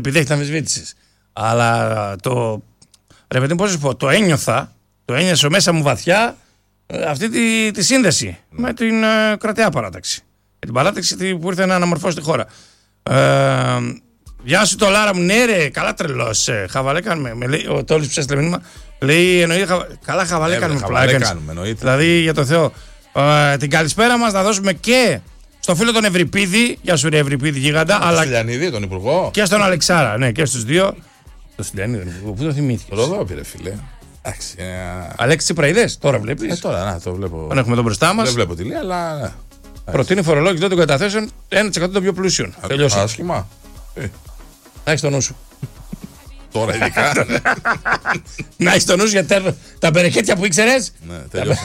επειδή έχετε αμφισβήτησης. Αλλά το. Ρε παιδί, πώς σου πω, το ένιωσα μέσα μου βαθιά αυτή τη σύνδεση με την κρατεά παράταξη. Με την παράταξη που ήρθε να αναμορφώσει τη χώρα. Γεια σου το Λάρα μου, ναι ρε, καλά τρελός. Χαβαλέ κάνουμε. Λέει, ο Τόλης που σας λέει μήνυμα, λέει εννοείται καλά χαβαλέ κάνουμε. Δηλαδή για το Θεό. Την καλησπέρα μας να δώσουμε και στο φίλο τον Ευρυπίδη. Γεια σου ρε Ευρυπίδη γίγαντα. Τον Στυλιανίδη, τον Υπουργό. Και στον Αλεξάρα, ναι, και στους δύο. Το Στυλιανίδη, τον Υπουργό, πού το θυμήθηκες? Ροδόπη, φίλε. Αλέξη Τσίπρα είδες, τώρα βλέπεις? Τώρα, να το βλέπω. Τον έχουμε εδώ μπροστά μας. Δεν βλέπω τι λέει, αλλά. Προτείνει φορολόγηση των καταθέσεων 1% των πιο πλούσιων. Τελειώσε. Άσχημα. Να έχεις το νου σου. Τώρα ειδικά. Να έχεις το νου σου για τα μπερεκέτια που ήξερες. Ναι, τελειώσε.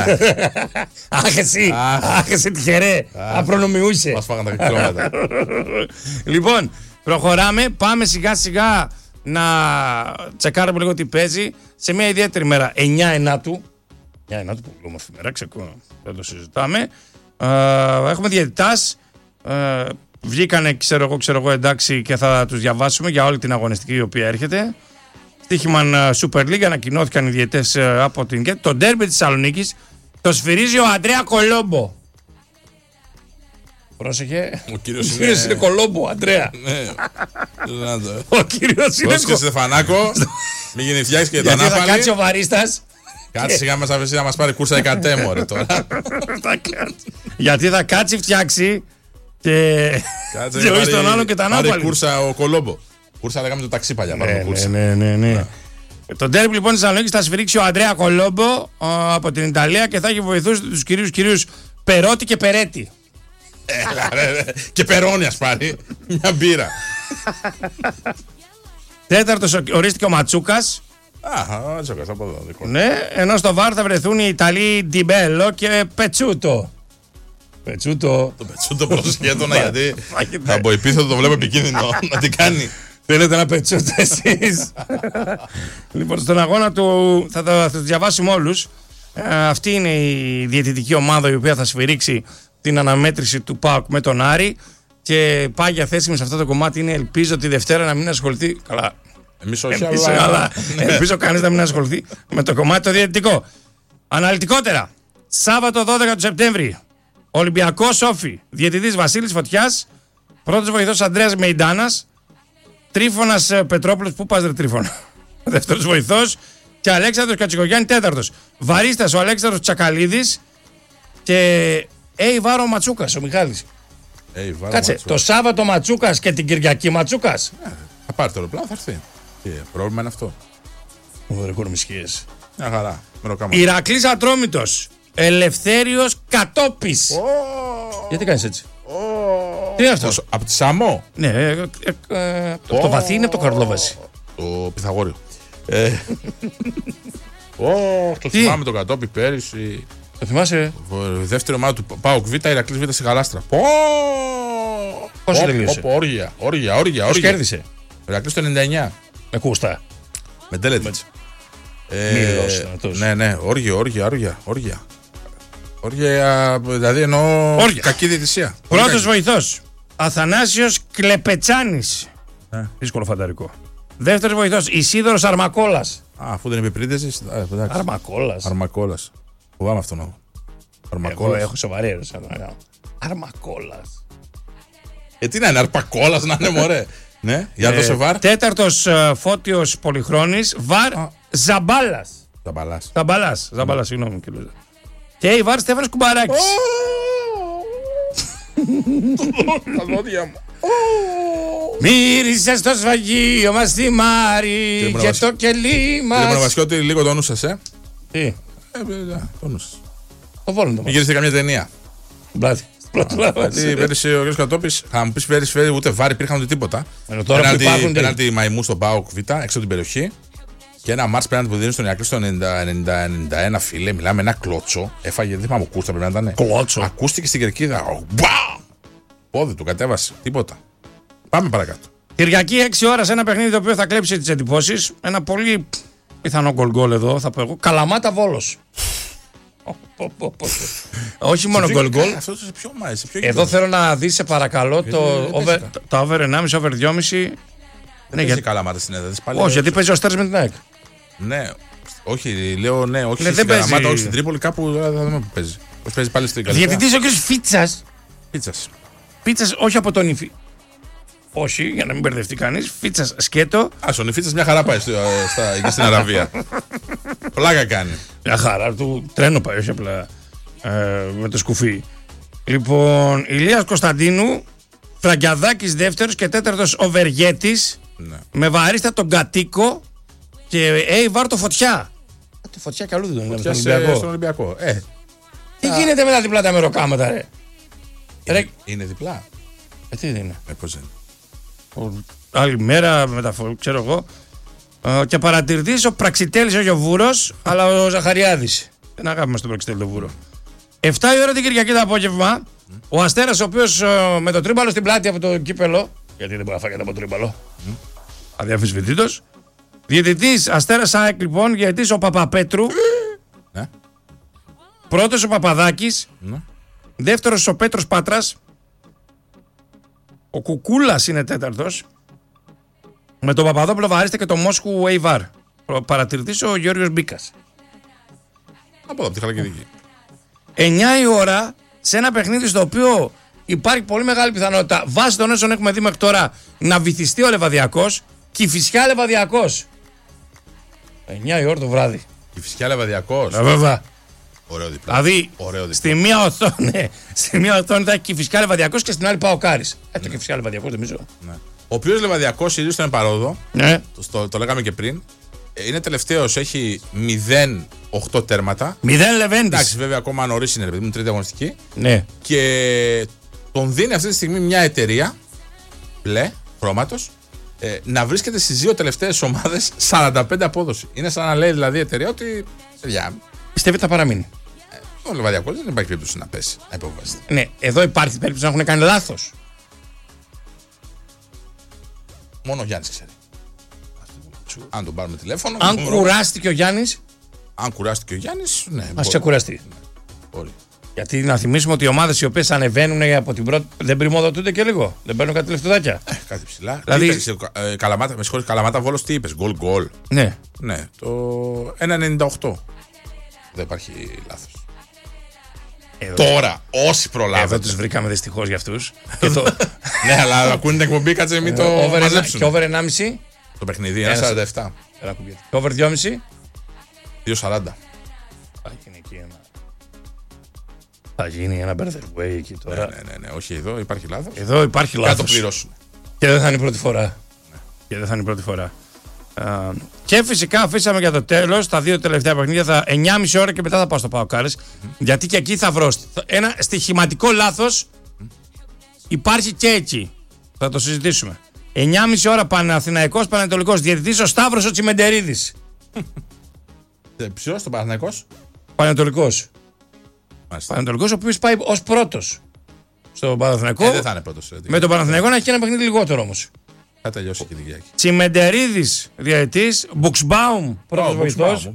Αχ εσύ τυχερέ. Απρονομιούσε. Μας φάγαν τα κιλόματα. Λοιπόν, προχωράμε. Πάμε σιγά σιγά να τσεκάρουμε λίγο τι παίζει σε μια ιδιαίτερη μέρα. 9 Ενάτου. 9 Ενάτου που λέμε εφημερά, δεν το συζητάμε. Έχουμε διαιτητάς. Βγήκανε, ξέρω εγώ, εντάξει, και θα τους διαβάσουμε για όλη την αγωνιστική η οποία έρχεται. Στοίχημαν Super League, ανακοινώθηκαν οι διαιτητές από την ΚΕΤ. Το ντέρμπι της Θεσσαλονίκης το σφυρίζει ο Αντρέα Κολόμπο. Πρόσεχε. Ο κύριος είναι Κολόμπο, Αντρέα. Ο κύριος είναι. Πρόσεχε Στεφανάκο. Μην γίνει φτιάξει και τα γιατί νάπαλη. θα κάτσει ο βαρίστας. Κάτσε σιγά μας αφήσει να μας πάρει κούρσα 100 μωρέ τώρα. Γιατί θα κάτσει φτιάξει. Και ζωή στον άλλο και τα νάπαλη. Πάρει κούρσα ο Κολόμπο. Κούρσα λέγαμε το ταξί παλιά. Ναι. Το ντέρμπι λοιπόν της Θεσσαλονίκης θα σφυρίξει ο Αντρέα Κολόμπο από την Ιταλία και θα έχει βοηθούς τους κυρίους Περότη και Περέτη. Και Περόνι ας πάρει. Μια μπύρα. Τέταρτος ορίστηκε ο Ματσούκας. Ο Ματσούκας από εδώ. Ναι, ενώ στο βάρ θα βρεθούν οι Ιταλοί Ντιμπέλο και Πετσούτο. Το Πετσούτο προσχέτωνα γιατί από επίθετο το βλέπω επικίνδυνο. Να τι κάνει. Θέλετε να Πετσούτο εσείς? Λοιπόν, στον αγώνα του θα το διαβάσουμε όλους. Αυτή είναι η διαιτητική ομάδα η οποία θα σφυρίξει την αναμέτρηση του ΠΑΟΚ με τον Άρη. Και πάει για θέση με σε αυτό το κομμάτι είναι ελπίζω τη Δευτέρα να μην ασχοληθεί. Καλά. Εμείς όχι, αλλά ελπίζω κανείς να μην ασχοληθεί με το κομμάτι το διαιτητικό. Αναλυτικότερα, Σάββατο 12 του Σεπτέμβρη. Ολυμπιακός Όφη, διαιτητής Βασίλης Φωτιάς, πρώτος βοηθός Ανδρέας Μεϊντάνας, Τρίφωνας Πετρόπουλος, πού πας ρε Τρίφωνα, δεύτερος βοηθός και Αλέξανδρος Κατσικογιάννη τέταρτος. Βαρίστας ο Αλέξανδρος Τσακαλίδης και Βάρο Ματσούκας ο Μιχάλης. Κάτσε, το Σάββατο Ματσούκας και την Κυριακή Ματσούκας. Θα πάρει το αεροπλάνο, θα έρθει. Πρόβλημα είναι αυτό. Οικονομισχύες. Μια χαρά. Ηρακλής Ατρόμητος. Ελευθέριος Κατόπης. Γιατί κάνεις έτσι? Τι είναι αυτό? Από τη Σάμο. Ναι, το βαθύ είναι από το Καρλόβαση. Το Πυθαγόριο. Το θυμάμαι το Κατόπη πέρυσι. Το θυμάσαι? Δεύτερη ομάδα του ΠΑΟΚ Β, Ηρακλής Β στη Γαλάστρα. Πόσο τελείωσε? Όργια. Πώς κέρδισε? Ηρακλής το 99. Με κούστα. Με Τέλετιτς. Ναι, όργια. Δηλαδή εννοώ κακή διαιτησία. Πρώτος βοηθός Αθανάσιος Κλεπετσάνης. Δύσκολο φανταρικό. Δεύτερος βοηθός Ισίδωρος Αρμακόλας. Αφού δεν είπε πριν Αρμακόλας. Φοβάμαι αυτόν. Εγώ έχω σοβαρή έρωση. Αρμακόλας. Τι να είναι, Αρπακόλας να είναι μωρέ. Ναι, για το βαρ. Τέταρτος Φώτιος Πολυχρόνης. Βαρ Ζαμπαλάς, συγγνώμη. Και η βάρ Στέφανος Κουμπαράκης. Τα δόντια μου. Μύρισε στο σφαγείο μας τη Μάρη και το κελί μας. Κύριε Μονοβασιώτη, λίγο το νου σας, Τι? Το νου σας. Το Βόλο το Μην γυρίσετε καμιά ταινία. Μπλάτι. Γιατί πέρυσι ο κ. Κατόπης, θα μου πεις πέρυσι ούτε βάρη υπήρχαν ούτε τίποτα. Πέναλτι μαϊμού στον ΠΑΟΚ Β, έξω από την περιοχή. Και ένα μάτς πέναντι που δίνει στον Ηρακλή στο 90-91, φίλε. Μιλάμε ένα κλότσο. Έφαγε, δεν θυμάμαι κούστα, πρέπει να ήταν. Κλότσο. Ακούστηκε στην κερκίδα. Πόδι του κατέβασε. Τίποτα. Πάμε παρακάτω. Κυριακή 6 ώρα σε ένα παιχνίδι το οποίο θα κλέψει τις εντυπώσεις. Ένα πολύ πιθανό γκολ εδώ, θα πω εγώ. Καλαμάτα Βόλος. Όχι μόνο γκολ. Αυτό εδώ θέλω να δεις, σε παρακαλώ, το over 1,5, over 2,5. Δεν παίζει Καλαμάτα στην έδρα. Όχι, γιατί παίζει ο Αστέρας με την ΑΕΚ. Ναι, όχι, λέω ναι, όχι στην Καλαμάτα, όχι στην Τρίπολη, κάπου θα δούμε που παίζει. Πώς παίζει πάλι στην Καλαμάτα. Διαιτητής ο κ. Φίτσας. Φίτσας, όχι από τον Ιφι. Όχι, για να μην μπερδευτεί κανείς. Φίτσας σκέτο. Άσον, η Φίτσας μια χαρά πάει εκεί στην Αραβία. Πλάκα κάνει. Μια χαρά του τρένο πάει, όχι απλά με το σκουφί. Λοιπόν, Ηλίας Κωνσταντίνου, Φραγκιαδάκης δεύτερος και τέταρτος ο Βεργέτης. Ναι. Με βαρίστα τον Κατοίκο και Έιβαρ το Φωτιά. Το Φωτιά καλού δεν τον είναι στον Ολυμπιακό. Τι γίνεται με τα διπλά τα μεροκάματα, ρε. Είναι διπλά. Τι δεν είναι. Πώς είναι. Άλλη μέρα μεταφορά, ξέρω εγώ. Και παρατηρητής ο Πραξιτέλης, όχι ο Βούρος, αλλά ο Ζαχαριάδης. Δεν αγάπη μας τον Πραξιτέλη τον Βούρο. 7 η ώρα την Κυριακή το απόγευμα, ο Αστέρας, ο οποίος με το τρίμπαλο στην πλάτη από το κύπελο. Γιατί δεν μπορεί να φάει από το τρίμπαλο. Αδιαμφισβητήτως. Διαιτητής Αστέρας ΑΕΚ, λοιπόν, διαιτητής ο Παπαπέτρου. Ναι. Πρώτος ο Παπαδάκης. Ναι. Δεύτερος ο Πέτρος Πάτρας. Ο Κουκούλας είναι τέταρτος. Με τον Παπαδόπουλο βαρίστα και το Μόσχου Έιβαρ. Παρατηρητής ο Γιώργος Μπίκας. Από εδώ, από τη Χαλκιδική. 9 η ώρα σε ένα παιχνίδι στο οποίο υπάρχει πολύ μεγάλη πιθανότητα, βάσει των όσων έχουμε δει μέχρι τώρα, να βυθιστεί ο Λεβαδιακός. Κηφισιά Λεβαδιακός. 9 η ώρα το βράδυ. Κηφισιά Λεβαδιακός. Βέβαια. Ωραίο διπλό. Δηλαδή, στη μία οθόνη θα έχει Κηφισιά Λεβαδιακός και στην άλλη ΠΑΟΚάρης. Το Κηφισιά Λεβαδιακός νομίζω. Ναι. Ο οποίος Λεβαδιακός, ιδίως στον παρόδο, ναι. Το λέγαμε και πριν, είναι τελευταίος, έχει 0-8 τέρματα. 0 Λεβέντης. Εντάξει, βέβαια ακόμα νωρίς είναι, παιδί μου, τρίτη αγωνιστική. Ναι. Και τον δίνει αυτή τη στιγμή μια εταιρεία, μπλε, χρώματος, να βρίσκεται στις δύο τελευταίες ομάδες 45 απόδοση. Είναι σαν να λέει δηλαδή η εταιρεία ότι. Πιστεύει ότι θα παραμείνει. Ο Λεβαδιακός δεν υπάρχει περίπτωση να πέσει, να υποβάσει. Ναι, εδώ υπάρχει περίπτωση να έχουν κάνει λάθος. Μόνο ο Γιάννης ξέρει. Αν τον πάρουμε τηλέφωνο. Αν κουράστηκε ο Γιάννης. Αν κουράστηκε ο Γιάννης, ναι. Ας ξεκουραστεί. Μπορεί. Γιατί να θυμίσουμε ότι οι ομάδες οι οποίες ανεβαίνουν από την πρώτη δεν πρημοδοτούνται και λίγο. Δεν παίρνουν κάτι λεφτουδάκια. Κάτι ψηλά. Δηλαδή. Καλαμάτα, με συγχωρείς, Καλαμάτα Βόλος τι είπες, γκολ. Ναι. Ναι, το 1,98. Δεν υπάρχει λάθος. Τώρα, όσοι προλάβουν. Εδώ τους βρήκαμε δυστυχώς για αυτούς. Ναι, αλλά ακούνε την εκπομπή, κάτσε μην το μαζέψουν. Και over 1,5. Το παιχνίδι, 1,47. Και over 2,5. 2,40. Θα γίνει ένα birthday way εκεί τώρα. Ναι, όχι, εδώ υπάρχει λάθος. Εδώ υπάρχει λάθος. Θα το πληρώσουν. Και δεν θα είναι η πρώτη φορά. Και φυσικά αφήσαμε για το τέλος τα δύο τελευταία παιχνίδια, θα 9,5 ώρα και μετά θα πάω στο ΠΑΟΚάρης. Γιατί και εκεί θα βρω ένα στοιχηματικό λάθος. Υπάρχει και εκεί. Θα το συζητήσουμε. 9,5 ώρα Παναθηναϊκός Πανετολικός. Διαιτητής ο Σταύρος ο Τσιμεντερίδης. Ποιος, το Παναθηναϊκός? Πανετολικός. Πανετολικός, ο οποίος πάει ως πρώτος στο Παναθηναϊκό. Δεν θα είναι πρώτος. Με τον Παναθηναϊκό να έχει και ένα παιχνίδι λιγότερο όμως. Θα τελειώσει και η Κυριακή. Τσιμεντερίδης διαιτητής. Μπουξμπάουμ πρώτος βοηθός.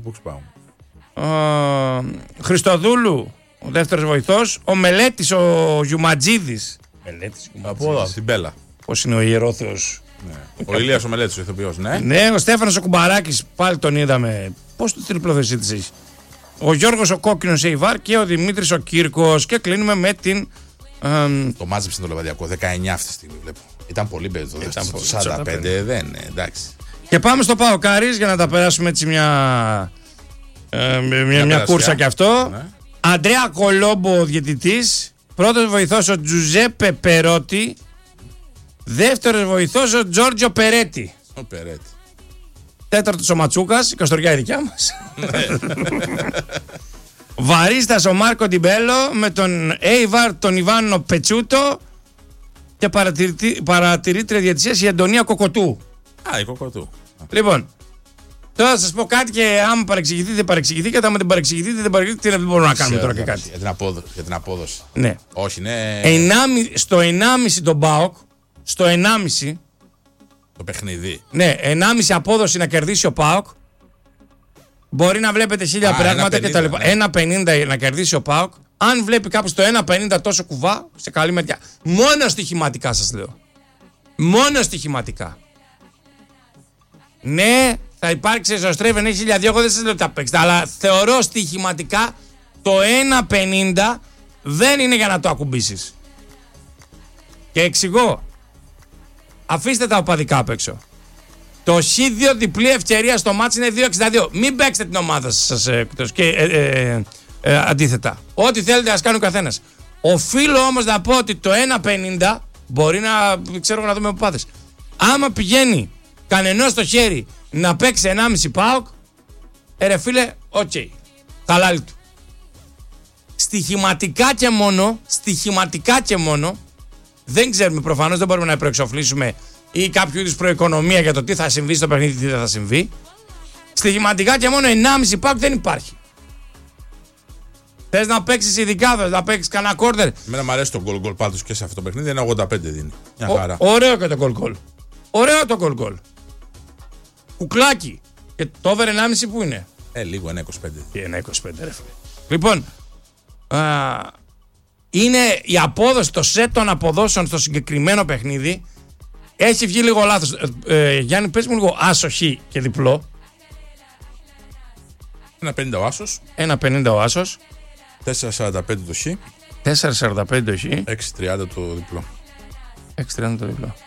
Χριστοδούλου ο δεύτερος βοηθός. Ο Μελέτης ο Γιουματζίδης. Από την Μπέλα. Πώς είναι ο ιερόθεος. Ο Ηλίας ο Μελέτης ο ηθοποιός, ναι. Ναι, ο Στέφανος ο Κουμπαράκης, πάλι τον είδαμε. Πώς το τριπλοθεσίτης έχει. Ο Γιώργος ο Κόκκινος Έιβαρ και ο Δημήτρης ο Κύρκος. Και κλείνουμε με την. Το μάζεψε το Λεβαδιακό, 19 αυτή τη στιγμή βλέπω. Ήταν πολύ πέζο. Ήταν 45, δεν, εντάξει. Και πάμε στο ΠΑΟΚάρης για να τα περάσουμε έτσι μια κούρσα κι αυτό. Ναι. Αντρέα Κολόμπο διαιτητής. Πρώτος βοηθός ο Τζουζέπε Περότη. Δεύτερος βοηθός ο Τζόρτζιο Περέτη. Ο Περέτη. Τέταρτος ο Ματσούκας, η καστοριά η δικιά μας. Βαρίστας ο Μάρκο Ντιμπέλο με τον Έιβαρ τον Ιβάνο Πετσούτο και παρατηρήτρια διαιτησίας η Αντωνία Κοκοτού. Η Κοκοτού. Λοιπόν, τώρα θα σας πω κάτι και άμα παρεξηγηθείτε, παρεξηγηθείτε. Άμα δεν παρεξηγηθείτε, δεν μπορούμε να κάνουμε τώρα και κάτι. Για την απόδοση. Ναι. Όχι, ναι. Στο 1,5 τον ΠΑΟΚ, στο 1,5. Το παιχνίδι. Ναι, 1,5 απόδοση να κερδίσει ο ΠΑΟΚ. Μπορεί να βλέπετε 1000 πράγματα κτλ. 1,50 να κερδίσει ο ΠΑΟΚ. Αν βλέπει κάπου στο 1,50 τόσο κουβά, σε καλή μεριά. Μόνο στοιχηματικά σας λέω. Μόνο στοιχηματικά. Ναι, θα υπάρξει εσωστρέφεν, έχει 1.200, δεν σας λέω ότι θα παίξετε. Αλλά θεωρώ στοιχηματικά το 1.50 δεν είναι για να το ακουμπήσεις. Και εξηγώ. Αφήστε τα οπαδικά απ' έξω. Το Χ2 διπλή ευκαιρία στο μάτς είναι 2.62. Μην παίξετε την ομάδα σας και αντίθετα. Ό,τι θέλετε ας κάνει ο καθένας. Οφείλω όμως να πω ότι το 1.50 μπορεί να ξέρω να δούμε από πάθες. Άμα πηγαίνει κανενός στο χέρι να παίξει 1,5 ΠΑΟΚ, ρε φίλε, οκ. Χαλάλι του. Στοιχηματικά και μόνο, δεν ξέρουμε προφανώς, δεν μπορούμε να προεξοφλήσουμε ή κάποιο είδους προοικονομία για το τι θα συμβεί στο παιχνίδι, τι δεν θα συμβεί. Στοιχηματικά και μόνο 1,5 ΠΑΟΚ δεν υπάρχει. Θες να παίξεις ειδικά, θες να παίξεις κανένα κόρνερ. Εμένα μου αρέσει το γκολ πάντως και σε αυτό το παιχνίδι, ένα 85 δίνει. Μια χαρά. Ωραίο και το γκολ. Ωραίο το γκολ. Κουκλάκι. Και το over 1,5 που είναι. Λίγο, 1,25. 1,25 ρε φίλε. Λοιπόν, είναι η απόδοση, το σετ των αποδόσεων στο συγκεκριμένο παιχνίδι. Έχει βγει λίγο λάθος. Γιάννη, πες μου λίγο άσο χ και διπλό. 1,50 ο άσος. 1,50 ο άσος. 4,45 το χ. 4,45 το χ. 6,30 το διπλό. 6,30 το διπλό.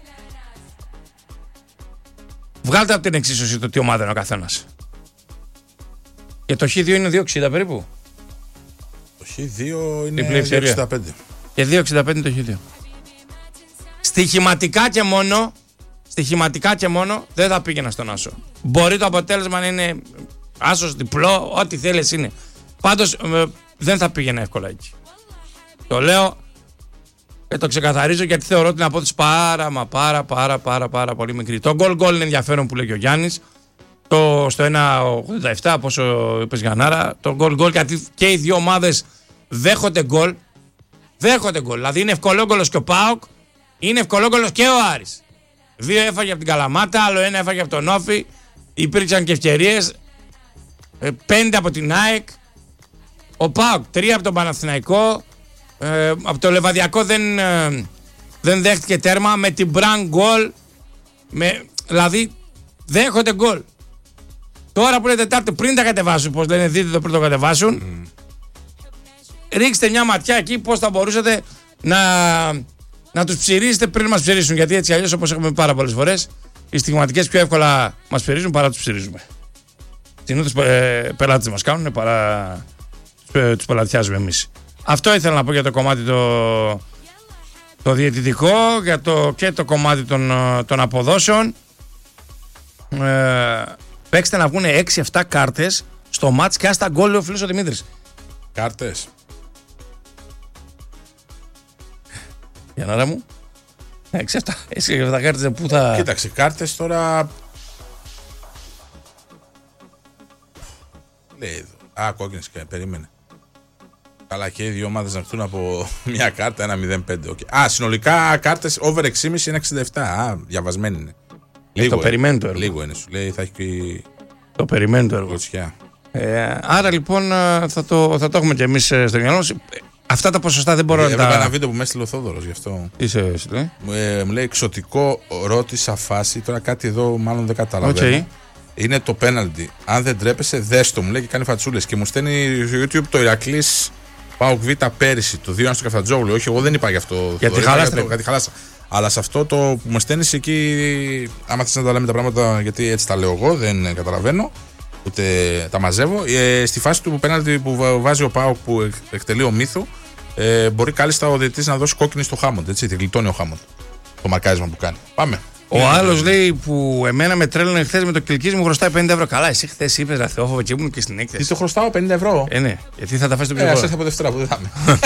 Βγάλτε από την εξίσωση το τι ομάδα είναι ο καθένας. Και το Χ2 είναι 2,60 περίπου. Το Χ2 είναι 2,65. Και 2,65 το Χ2. Στοιχηματικά και μόνο δεν θα πήγαινα στον άσο. Μπορεί το αποτέλεσμα να είναι άσος, διπλό, ό,τι θέλεις είναι. Πάντως δεν θα πήγαινα εύκολα εκεί. Το λέω και το ξεκαθαρίζω γιατί θεωρώ την απόδοση πάρα πολύ μικρή. Το γκολ είναι ενδιαφέρον που λέει και ο Γιάννης. Στο 1,87 πόσο είπες Γιαννάρα. Το γκολ γιατί και οι δύο ομάδες δέχονται γκολ. Δηλαδή είναι ευκολόγκολος και ο ΠΑΟΚ, είναι ευκολόγκολος και ο Άρης. 2 έφαγε από την Καλαμάτα, άλλο 1 έφαγε από τον Όφη. Υπήρξαν και ευκαιρίες. 5 από την ΑΕΚ. Ο ΠΑΟΚ 3 από τον Παναθηναϊκό. Από το Λεβαδιακό δεν δέχτηκε τέρμα. Με την Μπραν γκολ. Δηλαδή δέχονται γκολ. Τώρα που είναι Τετάρτη, πριν τα κατεβάσουν, πώς λένε, δείτε το πριν το κατεβάσουν. Ρίξτε μια ματιά εκεί πώς θα μπορούσατε να τους ψηρίσετε πριν μας ψηρίσουν. Γιατί έτσι αλλιώς, όπως έχουμε πάρα πολλές φορές, οι στιγματικές πιο εύκολα μας ψηρίζουν παρά τους ψηρίζουμε. Συνήθως πελάτες μας κάνουν παρά τους πελατιάζουμε εμείς. Αυτό ήθελα να πω για το κομμάτι το διαιτητικό, και το κομμάτι των αποδόσεων. Παίξτε να βγουν 6-7 κάρτες στο μάτς και άστα γκολ, λέει ο φίλος ο Δημήτρης. Κάρτες. Γιαννάρα μου. 6-7 κάρτες που θα... Κοίταξε, κάρτες τώρα... Λέει εδώ. Κόκκινες και περίμενε. Καλά, και οι δύο ομάδες να χτούν από μια κάρτα, 1-0-5. Okay. Συνολικά κάρτες over 6,5 είναι 67. Διαβασμένη είναι. Λίγο, το περιμένει το έργο. Λίγο είναι, σου λέει, θα έχει. Το περιμένει το έργο. Άρα λοιπόν θα το έχουμε κι εμείς στο μυαλό μας. Αυτά τα ποσοστά δεν μπορώ να τα... Έβλεπα ένα βίντεο που με έστειλε ο Θόδωρος γι' αυτό. Τι σε έστειλε? Μου λέει εξωτικό, ρώτησα φάση. Τώρα κάτι εδώ μάλλον δεν καταλαβαίνω. Okay. Είναι το πέναλτι. Αν δεν τρέπεσαι, δέστο, μου λέει, και κάνει φατσούλες. Και μου στέλνει στο YouTube το Ηρακλής ΠΑΟΚ Β πέρυσι, το 2-1 στο Καφτατζόγλου. Όχι, εγώ δεν είπα γι' αυτό. Γιατί χαλάσα. Αλλά σε αυτό το που μου στέλνει εκεί, άμα θες να τα λέμε τα πράγματα, γιατί έτσι τα λέω εγώ, δεν καταλαβαίνω, ούτε τα μαζεύω. Στη φάση του πέναλτι που βάζει ο ΠΑΟΚ που εκτελεί ο Μύθου, μπορεί κάλλιστα ο διαιτητής να δώσει κόκκινη στο Χάμοντ. Έτσι, τη γλιτώνει ο Χάμοντ. Το μαρκάρισμα που κάνει. Πάμε. Ο άλλος λέει που εμένα με τρέλανε χθες με το Κιλκής, μου χρωστάει 50 ευρώ. Καλά, εσύ χθες είπες να Θεόφοβε και ήμουν και στην έκθεση. Τι το χρωστάω 50 ευρώ. Ναι, γιατί θα τα φας το πιο έρθει από Δευτέρα που δεν θα είμαι.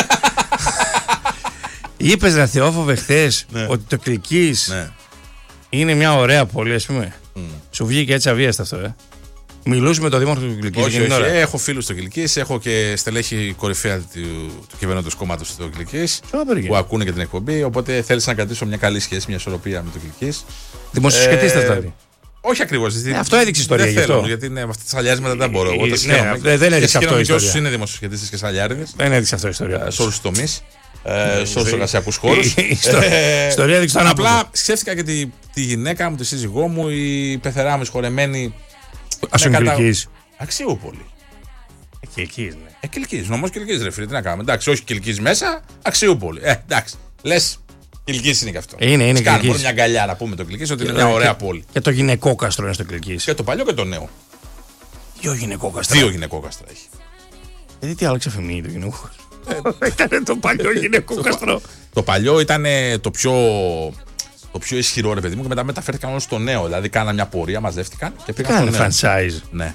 Είπες ρε Θεόφοβε χθες ότι το Κιλκής είναι μια ωραία πόλη, ας πούμε. Σου βγήκε έτσι αβίαστα αυτό, Μιλούσε με τον δήμαρχο του Κιλκής. Όχι, έχω φίλους στο Κιλκής, έχω και στελέχη κορυφαία του κυβερνώντος κόμματος στο Κιλκής που ακούνε και την εκπομπή. Οπότε θέλησα να κρατήσω μια καλή σχέση, μια ισορροπία με το Κιλκής. Δημοσιοσχετίστας δηλαδή. Όχι ακριβώς. Αυτό έδειξε ιστορία. Δεν θέλω, γιατί με αυτά τα σαλιάρισματα δεν μπορώ. Δεν έδειξε αυτό ιστορία. Όσους είναι δημοσιοσχετίστες και σαλιάριδες. Δεν έδειξε αυτό ιστορία. Σε όλους τους τομείς. στους εργασιακούς χώρους. Ιστορία έδειξε τον απλά σκέφτηκα και τη γυναίκα μου, τη σύζυγό μου, η πεθερά μου, η σχολεμένη. Ασογγελικής. Αξιούπολη. Κιλκής, ναι. Κιλκής, νομός Κιλκής, ρε φίλε, τι να κάνουμε. Εντάξει, όχι Κιλκής μέσα, Αξιούπολη. Εντάξει, λες. Κιλκής είναι και αυτό. Είναι Κιλκής. Κιλκής. Μια αγκαλιά να πούμε το Κιλκής ότι είναι μια ωραία πόλη. Και το γυναικόκαστρο είναι στο Κιλκής. Και το παλιό και το νέο. Δύο γυναικόκαστρα. Δύο γυναικόκαστρα έχει. Τι άλλαξε φεμινί το γυναικόκαστρο. Ήταν το παλιό γυναικόκαστρο. Το παλιό ήταν το πιο ισχυρό, ρε παιδί μου, και μετά μεταφέρθηκαν όλο στο νέο. Δηλαδή κάναν μια πορεία, μαζεύτηκαν και πήγαν στο νέο. Franchise. Ναι.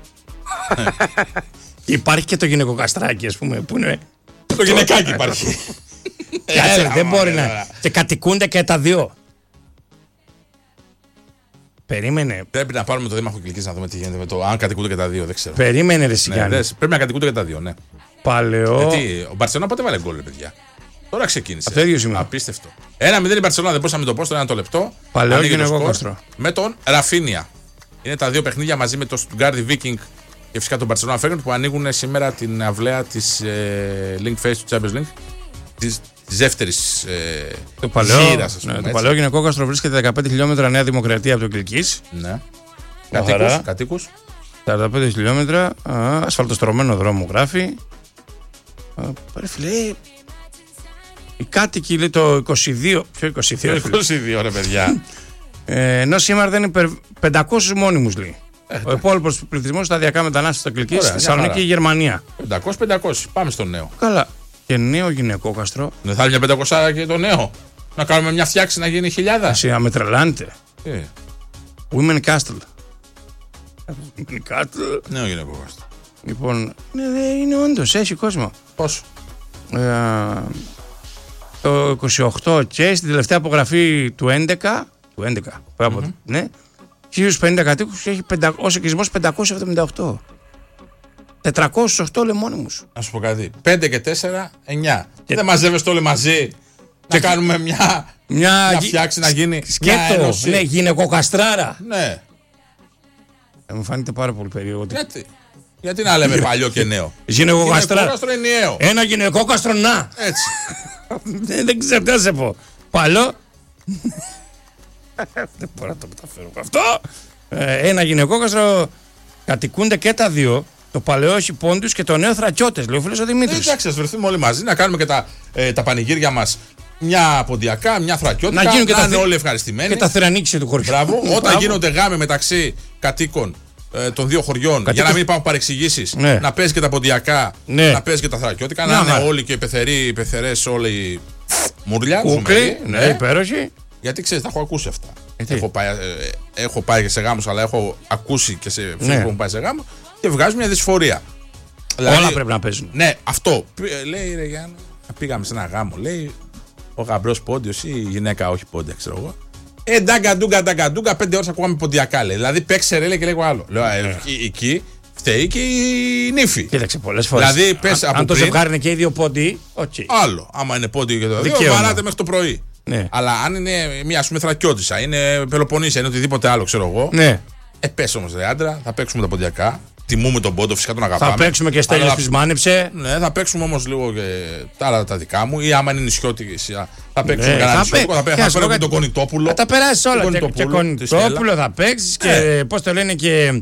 Υπάρχει και το γυναικοκαστράκι, ας πούμε, που είναι. Το γυναικάκι υπάρχει. Κάτσε, δεν μπορεί να. Και κατοικούνται και τα δύο. Περίμενε. Πρέπει να πάρουμε το δήμαρχο Κιλκής να δούμε τι γίνεται με το. Αν κατοικούνται και τα δύο, δεν ξέρω. Περίμενε, ρε Σιγιάννη. Πρέπει να κατοικούνται και τα δύο, ναι. Παλαιό. Γιατί ο Μπαρσελόνα πότε βάλε γκολ, ρε παιδιά. Τώρα ξεκίνησε. Αυτό ίδιο σημαίνει. Απίστευτο. 1-0 η Μπαρσελόνα, δεν μπορούσα να το πω στο 1 λεπτό. Παλαιό γυναικόκαστρο. Με τον Ραφίνια. Είναι τα δύο παιχνίδια μαζί με το Stuttgart Viking και φυσικά τον Barcelona Feyenoord που ανοίγουν σήμερα την αυλαία της Link Phase του Champions League. Της δεύτερης γύρας, ας πούμε. Το παλαιό γυναικόκαστρο βρίσκεται 15 χιλιόμετρα Νέα Δημοκρατία από το Κιλκής. Ναι. Κατοίκους. 45 χιλιόμετρα. Ασφαλτοστρωμένο δρόμο γράφει. Ρε φίλε, οι κάτοικοι λέει το 22. Ποιο 22? 22 ρε παιδιά. Ενώ σήμερα δεν είναι 500 μόνιμους λέει. Ο υπόλοιπος πληθυσμός σταδιακά μετανάστευσε στο Κιλκής, στη Θεσσαλονίκη και η Γερμανία. 500. Πάμε στο νέο. Καλά. Και νέο γυναικόκαστρο. Δεν θα είναι μια 500 και το νέο. Να κάνουμε μια φτιάξη να γίνει 1000. Εσύ να με τρελάνετε. Women Castle. Νέο γυναικόκαστρο. Λοιπόν, είναι όντως, έχει κόσμο. Πόσο? Το 28 και στην τελευταία απογραφή του 11. Ναι. 1050 κατοίκους και έχει ως οικισμός 578. 408 λεμόνιμους. Να σου πω κάτι. 5 και 4, 9. Και δεν μαζεύεστε όλοι μαζί να κάνουμε μια φτιάξη να γίνει. Σκέτο, ναι, γυναικοκαστράρα. Ναι. Μου φάνηκε πάρα πολύ περίεργο. Γιατί να λέμε παλιό και νέο. Γυναικοκαστρο ενιαίο. Ένα γυναικόκαστρο να. Έτσι. Δεν ξέρω τι να σε πω. Παλιό. Δεν μπορώ να το μεταφέρω αυτό. Ένα γυναικόκαστρο κατοικούνται και τα δύο. Το παλαιό έχει πόντους και το νέο θρακιώτες. Λέει ο φίλος ο Δημήτρης. Εντάξει, ας βρεθούμε όλοι μαζί να κάνουμε και τα πανηγύρια μας. Μια ποντιακά, μια θρακιώτικα. Να είναι όλοι ευχαριστημένοι. Και τα θερανίξια του χωριού. Μπράβο. Όταν γίνονται γάμοι μεταξύ κατοίκων των δύο χωριών, για να μην υπάρχουν παρεξηγήσεις, να παίζει και τα ποντιακά, να παίζει και τα θρακιώτικα, να είναι όλοι και οι πεθερές, όλοι μουρλιά. Κούκλοι, ναι, υπέροχοι. Γιατί ξέρεις, τα έχω ακούσει αυτά. Έχω πάει και σε γάμους, αλλά έχω ακούσει και σε φίλους που έχουν πάει σε γάμο και βγάζουν μια δυσφορία. Όλα πρέπει να παίζουν. Ναι, αυτό. Λέει ρε Γιάννη, πήγαμε σε ένα γάμο. Λέει ο γαμπρός πόντιος ή η γυναίκα, όχι πόντια, ξέρω εγώ. Ντάγκα, 5 ώρες ακούγαμε ποντιακά, λέει. Δηλαδή παίξε ρε, λέει και λέγω άλλο. Λέω, εκεί φταίει και η νύφη. Κοίταξε πολλές φορές. Δηλαδή, πες αν το ζευγάρι είναι και οι δύο πόντοι, okay. Άλλο. Άμα είναι πόντιο και το δύο, βαράτε μέχρι το πρωί. Ναι. Αλλά αν είναι μια ας πούμε θρακιώτισσα, είναι Πελοποννήσια, είναι οτιδήποτε άλλο, ξέρω εγώ. Ναι. Πες όμως ρε άντρα, θα παίξουμε τα ποντιακά. Τιμούμε τον πόντο, φυσικά τον αγαπάμε. Θα παίξουμε και Στέλιος της μάνεψε. Ναι, θα παίξουμε όμως λίγο και τα άλλα τα δικά μου. Ή άμα είναι νησιώτικη, θα παίξουμε κανένα νησιώτικο. Θα παίξουμε τον Κονιτόπουλο. Θα τα περάσεις όλα. Και Κονιτόπουλο θα παίξεις και πώς το λένε και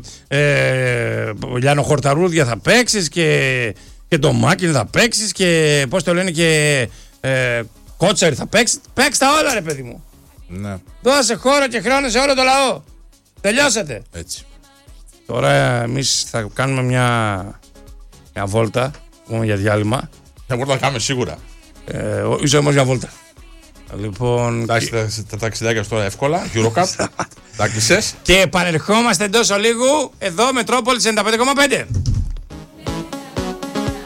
Λιανοχορταρούδια θα παίξεις και ντομάκιν θα παίξεις και πώς το λένε και κότσαρι θα παίξεις. Παίξ' τα όλα ρε παιδί μου. Ναι. Δώσε χώρο και χρόνο σε όλο το λαό. Τελειώσατε. Έτσι. Τώρα εμείς θα κάνουμε μια βόλτα, πούμε για διάλειμμα. Μια βόλτα θα κάνουμε σίγουρα. Είσαι όμως μια βόλτα. Λοιπόν, τα ταξιδάκια τώρα εύκολα, Eurocup, τα κλεισές. Και επανερχόμαστε εντός ολίγου, εδώ Μετρόπολης 95,5.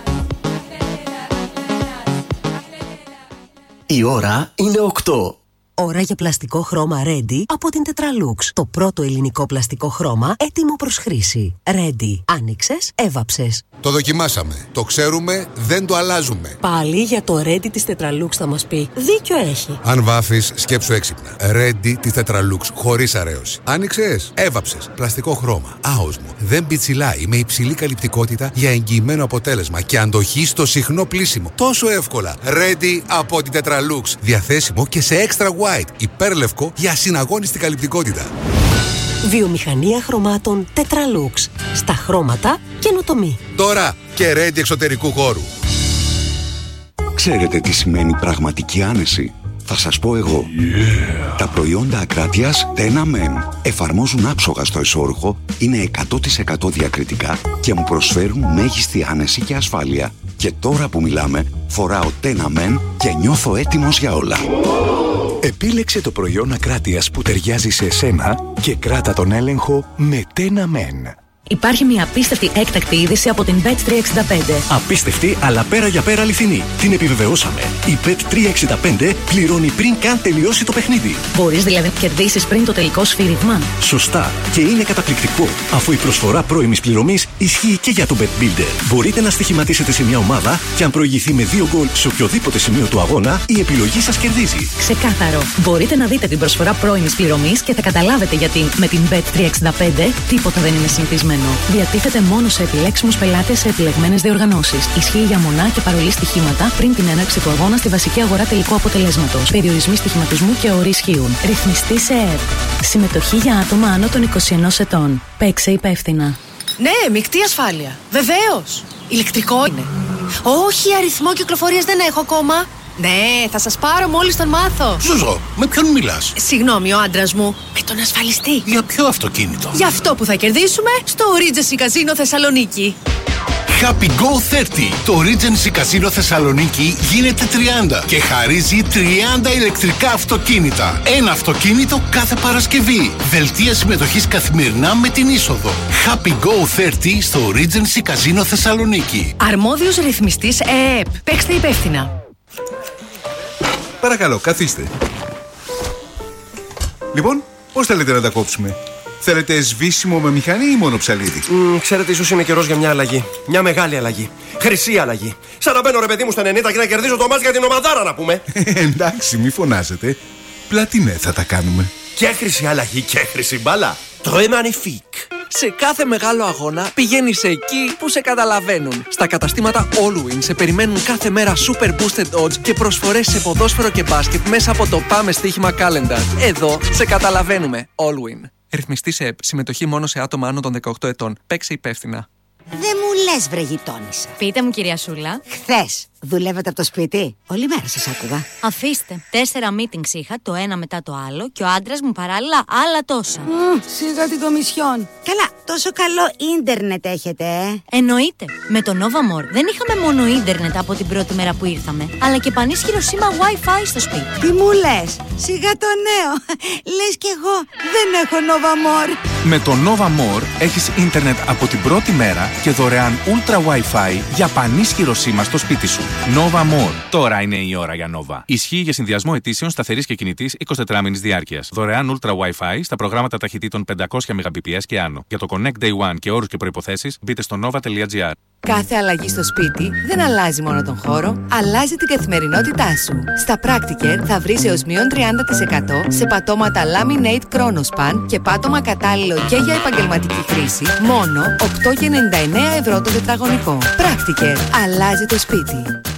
Η ώρα είναι 8. Ώρα για πλαστικό χρώμα Ready από την Tetralux. Το πρώτο ελληνικό πλαστικό χρώμα έτοιμο προς χρήση. Ready. Άνοιξες, έβαψες. Το δοκιμάσαμε. Το ξέρουμε, δεν το αλλάζουμε. Πάλι για το Ready της Tetralux θα μας πει. Δίκιο έχει. Αν βάφεις, σκέψου έξυπνα. Ready της Tetralux, χωρίς αρέωση. Άνοιξες, έβαψες. Πλαστικό χρώμα. Άοσμο. Δεν πιτσιλάει. Με υψηλή καλυπτικότητα για εγγυημένο αποτέλεσμα και αντοχή στο συχνό πλύσιμο. Τόσο εύκολα. Ready από την Tetralux. Διαθέσιμο και σε extra white. Υπέρλευκο για ασυναγώνιστη καλυπτικότητα. Βιομηχανία χρωμάτων Tetralux. Στα χρώματα καινοτομή. Τώρα και Ready εξωτερικού χώρου. Ξέρετε τι σημαίνει πραγματική άνεση? Θα σας πω εγώ. Τα προϊόντα Ακράτειας Tena Men εφαρμόζουν άψογα στο εσώρουχο, είναι 100% διακριτικά και μου προσφέρουν μέγιστη άνεση και ασφάλεια. Και τώρα που μιλάμε, φοράω Tena Men και νιώθω έτοιμος για όλα. Επίλεξε το προϊόν Ακράτειας που ταιριάζει σε εσένα και κράτα τον έλεγχο με Tena Men. Υπάρχει μια απίστευτη έκτακτη είδηση από την Bet365. Απίστευτη, αλλά πέρα για πέρα αληθινή. Την επιβεβαιώσαμε. Η Bet365 πληρώνει πριν καν τελειώσει το παιχνίδι. Μπορείς δηλαδή να κερδίσεις πριν το τελικό σφύριγμα. Σωστά. Και είναι καταπληκτικό, αφού η προσφορά πρώιμης πληρωμής ισχύει και για το Bet Builder. Μπορείτε να στοιχηματίσετε σε μια ομάδα και αν προηγηθεί με 2 γκολ σε οποιοδήποτε σημείο του αγώνα, η επιλογή σας κερδίζει. Ξεκάθαρο. Μπορείτε να δείτε την προσφορά πρώιμης πληρωμής και θα καταλάβετε γιατί με την Bet365 τίποτα δεν είναι συνηθισμένο. Διατίθεται μόνο σε επιλέξιμους πελάτες σε επιλεγμένες διοργανώσεις. Ισχύει για μονά και παρολί στοιχήματα πριν την έναρξη του αγώνα στη βασική αγορά τελικού αποτελέσματος. Περιορισμοί στοιχηματισμού και όροι ισχύουν. Ρυθμιστή σε ΕΕΠ. Συμμετοχή για άτομα άνω των 21 ετών. Παίξε υπεύθυνα. Ναι, μεικτή ασφάλεια. Βεβαίως. Ηλεκτρικό είναι. Όχι, αριθμό κυκλοφορίας δεν έχω ακόμα. Ναι, θα σας πάρω μόλις τον μάθω. Ζουζό, με ποιον μιλάς? Συγγνώμη, ο άντρας μου. Με τον ασφαλιστή. Για ποιο αυτοκίνητο? Για αυτό που θα κερδίσουμε στο Regency Casino Θεσσαλονίκη. Happy Go 30. Το Regency Casino Θεσσαλονίκη γίνεται 30 και χαρίζει 30 ηλεκτρικά αυτοκίνητα. Ένα αυτοκίνητο κάθε Παρασκευή. Δελτία συμμετοχής καθημερινά με την είσοδο. Happy Go 30 στο Regency Casino Θεσσαλονίκη. Αρμόδιος ρυθμιστής ΕΕΠ. Παίξτε υπεύθυνα. Παρακαλώ, καθίστε. Λοιπόν, πώς θέλετε να τα κόψουμε? Θέλετε σβήσιμο με μηχανή ή μόνο ψαλίδι? Ξέρετε, ίσως είναι καιρός για μια αλλαγή. Μια μεγάλη αλλαγή. Χρυσή αλλαγή. Σαν να μπαίνω ρε παιδί μου στα 90 και να κερδίζω το μάτς για την ομαδάρα, να πούμε. Εντάξει, μη φωνάζετε. Πλατινέ θα τα κάνουμε. Και χρυσή αλλαγή και χρυσή μπάλα. Très magnifique. Σε κάθε μεγάλο αγώνα πηγαίνεις εκεί που σε καταλαβαίνουν. Στα καταστήματα Allwin σε περιμένουν κάθε μέρα super boosted odds και προσφορές σε ποδόσφαιρο και μπάσκετ μέσα από το Πάμε Στοίχημα Calendar. Εδώ σε καταλαβαίνουμε. Allwin. Ρυθμιστή σε ΕΠ. Συμμετοχή μόνο σε άτομα άνω των 18 ετών. Παίξε υπεύθυνα. Δεν μου λες, βρε γειτόνισσα. Πείτε μου, κυρία Σούλα. Χθες δουλεύατε από το σπίτι? Όλη μέρα σας άκουγα. Αφήστε. 4 meetings είχα, το ένα μετά το άλλο, και ο άντρας μου παράλληλα άλλα τόσα. Σιγά την κομισιόν. Καλά, τόσο καλό ίντερνετ έχετε, Εννοείται. Με το Nova More δεν είχαμε μόνο ίντερνετ από την πρώτη μέρα που ήρθαμε, αλλά και πανίσχυρο σήμα Wi-Fi στο σπίτι. Τι μου λες? Σιγά το νέο. Λες κι εγώ δεν έχω Nova More. Με το Nova More έχεις ίντερνετ από την πρώτη μέρα και δωρεάν Ultra Wi-Fi για πανίσχυρο σήμα στο σπίτι σου. Nova More. Τώρα είναι η ώρα για Nova. Ισχύει για συνδυασμό αιτήσεων σταθερής και κινητής 24 μήνης διάρκειας. Δωρεάν Ultra Wi-Fi στα προγράμματα ταχυτήτων 500 Mbps και άνω. Για το Connect Day One και όρους και προϋποθέσεις μπείτε στο nova.gr. Κάθε αλλαγή στο σπίτι δεν αλλάζει μόνο τον χώρο, αλλάζει την καθημερινότητά σου. Στα Practicare θα βρεις έως μείον 30% σε πατώματα Laminate Chronospan και πάτωμα κατάλληλο και για επαγγελματική χρήση, μόνο 8,99 € το τετραγωνικό. Practicare. Αλλάζει το σπίτι.